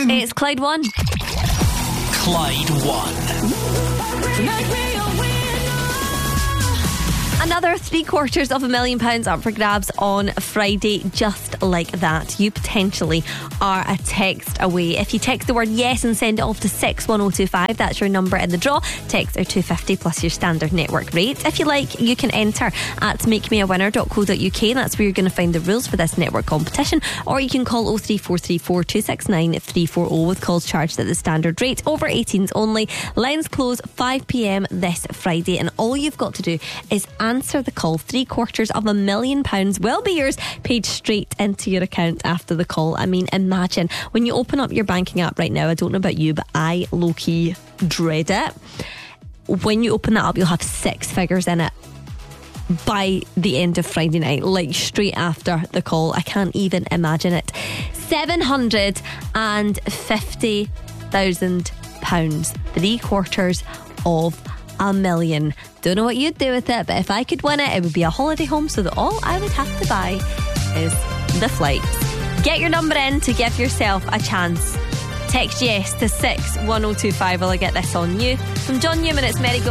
It's Clyde One. Clyde One. Another £750,000 up for grabs on Friday, just like that. You potentially are a text away. If you text the word yes and send it off to 61025, that's your number in the draw. Texts are $2.50 plus your standard network rate. If you like, you can enter at makemeawinner.co.uk. That's where you're going to find the rules for this network competition. Or you can call 03434 269 340 with calls charged at the standard rate. Over 18s only. Lines close 5 p.m. this Friday, and all you've got to do is answer the call. £750,000 will be yours, paid straight into your account after the call. I mean, imagine when you open up your banking app right now. I don't know about you, but I low-key dread it. When you open that up, you'll have 6 figures in it by the end of Friday night, like straight after the call. I can't even imagine it. £750,000, $750,000. Don't know what you'd do with it, but if I could win it, it would be a holiday home, so that all I would have to buy is the flights. Get your number in to give yourself a chance. Text yes to 61025. Will I get this on you? From John Newman, it's Merry Go.